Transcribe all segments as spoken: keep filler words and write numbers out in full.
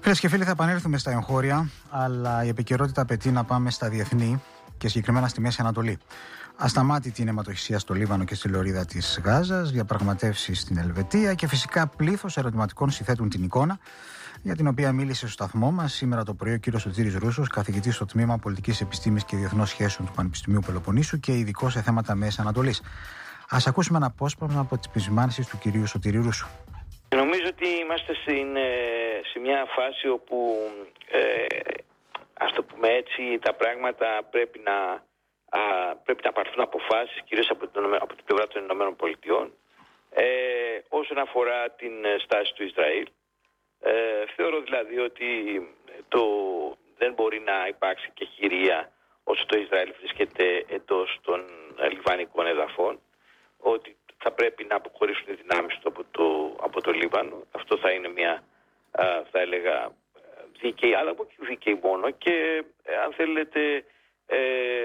Φίλες και φίλοι, θα επανέλθουμε στα εγχώρια, αλλά η επικαιρότητα απαιτεί να πάμε στα διεθνή και συγκεκριμένα στη Μέση Ανατολή. Ασταμάτητη είναι αιματοχυσία στο Λίβανο και στη λωρίδα της Γάζας, διαπραγματεύσεις στην Ελβετία και φυσικά πλήθος ερωτηματικών συνθέτουν την εικόνα, για την οποία μίλησε στο σταθμό μας σήμερα το πρωί ο κύριος Σωτήρης Ρούσος, καθηγητής στο τμήμα Πολιτικής Επιστήμης και Διεθνών Σχέσεων του Πανεπιστημίου Πελοποννήσου και ειδικός σε θέματα Μέσης Ανατολής. Ας ακούσουμε ένα απόσπασμα από τις επισημάνσεις του κυρίου Σωτήρη Ρούσου. Νομίζω ότι είμαστε στην, σε μια φάση όπου, ε, ας το πούμε έτσι, τα πράγματα πρέπει να, α, πρέπει να πάρθουν αποφάσεις, κυρίως από την, από την πλευρά των Ηνωμένων Πολιτειών, ε, όσον αφορά την στάση του Ισραήλ. Ε, θεωρώ δηλαδή ότι το, δεν μπορεί να υπάρξει κεχηρία όσο το Ισραήλ βρίσκεται εντός των λιβανικών εδαφών, ότι θα πρέπει να αποχωρήσουν οι δυνάμεις του από το, από το Λίβανο. Αυτό θα είναι μια, α, θα έλεγα, δίκαιη, αλλά όχι δίκαιη μόνο και, ε, αν θέλετε, ε,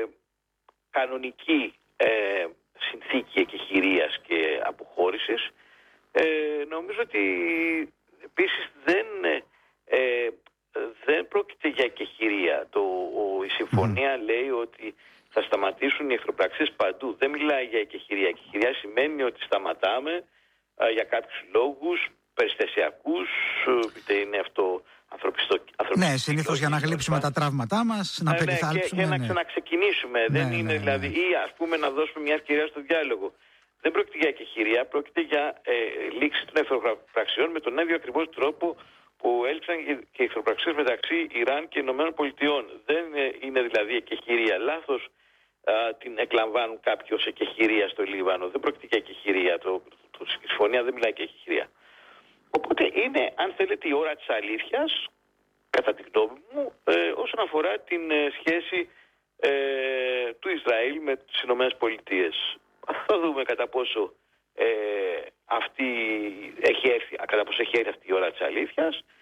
κανονική ε, συνθήκη εκεχηρίας και αποχώρησης. Ε, νομίζω ότι επίσης δεν, ε, δεν πρόκειται για εκεχηρία. Το, ο, η συμφωνία mm. λέει ότι θα σταματήσουν οι εχθροπραξίες παντού. Δεν μιλάει για εκεχηρία. Εκεχηρία σημαίνει ότι σταματάμε α, για κάποιους λόγους περιστασιακούς, είτε είναι αυτό ανθρωπιστό. Ναι, συνήθως για να γλύψουμε τα τραύματά μας, να ναι, περιθάλψουμε. Και, και ναι. να ξαναξεκινήσουμε. Ναι, δεν ναι, είναι ναι, δηλαδή, ναι. ή ας πούμε να δώσουμε μια ευκαιρία στο διάλογο. Δεν πρόκειται για εκεχηρία, πρόκειται για ε, λήξη των εχθροπραξιών με τον ίδιο ακριβώς τρόπο που έληξαν και οι εχθροπραξίες μεταξύ Ιράν και Ηνωμένων Πολιτειών. Δεν είναι δηλαδή εκεχηρία. Λάθος α, την εκλαμβάνουν κάποιοι ως εκεχηρία στο Λίβανο. Δεν πρόκειται για εκεχηρία. Το, το, το, η συμφωνία δεν μιλάει για εκεχηρία. Οπότε είναι, αν θέλετε, η ώρα της αλήθειας, κατά τη γνώμη μου, ε, όσον αφορά την ε, σχέση ε, του Ισραήλ με τις Ηνωμένες Πολιτείες. Θα δούμε κατά πόσο ε, αυτή έχει έρθει, κατά πόσο έχει έρθει αυτή η ώρα της αλήθειας.